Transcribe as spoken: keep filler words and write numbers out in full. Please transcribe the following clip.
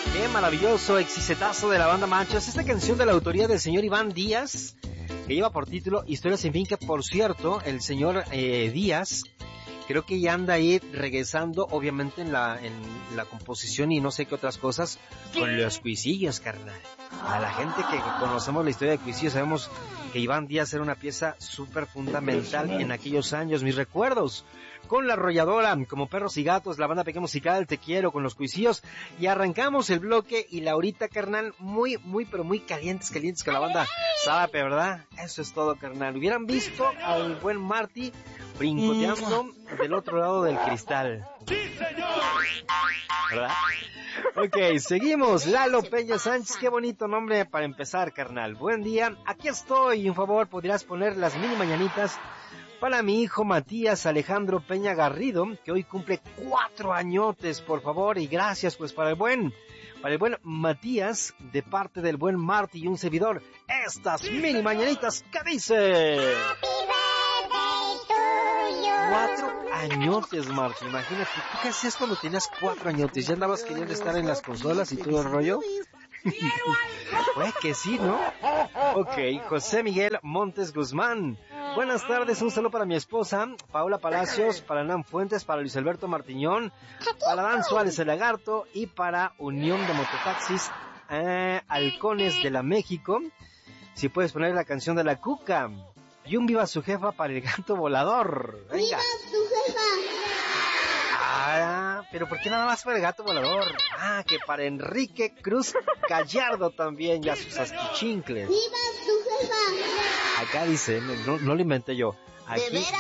Qué maravilloso exicetazo de la banda Machos. Esta canción de la autoría del señor Iván Díaz, que lleva por título Historia sin fin, que por cierto, el señor eh, Díaz, creo que ya anda ahí regresando, obviamente, en la, en la composición y no sé qué otras cosas, con los Cuisillos, carnal. A la gente que conocemos la historia de Cuisillos, sabemos que Iván Díaz era una pieza súper fundamental en aquellos años. Mis recuerdos con La Arrolladora, como Perros y Gatos, la banda Pequeña Musical, Te Quiero, con los Cuisillos, y arrancamos el bloque y la horita, carnal, muy, muy, pero muy calientes, calientes con la banda Zárate, ¿verdad? Eso es todo, carnal. Hubieran visto al buen Marty brincoteando del otro lado del cristal. ¡Sí, señor! ¿Verdad? Ok, seguimos. Lalo Peña Sánchez, qué bonito nombre para empezar, carnal. Buen día, aquí estoy. Un favor, ¿podrías poner las mini mañanitas para mi hijo Matías Alejandro Peña Garrido, que hoy cumple cuatro añotes, por favor? Y gracias, pues, para el buen, para el buen Matías, de parte del buen Marty y un servidor, estas mini mañanitas, ¿qué dice? Cuatro añotes, Marty, imagínate, ¿tú qué hacías cuando tenías cuatro añotes? ¿Ya andabas queriendo estar en las consolas y todo el rollo? Pues que sí, ¿no? Ok, José Miguel Montes Guzmán. Buenas tardes, un saludo para mi esposa, Paula Palacios, para Nan Fuentes, para Luis Alberto Martiñón, para Dan Suárez el Lagarto y para Unión de Mototaxis, eh, Halcones de la México. Si puedes poner la canción de la Cuca. Y un viva su jefa para el gato volador. Venga. ¡Viva su jefa! Ah, pero ¿por qué nada más para el gato volador? Ah, que para Enrique Cruz Gallardo también, ya sus asquichincles. ¡Viva su jefa! Acá dice, no, no lo inventé yo. Aquí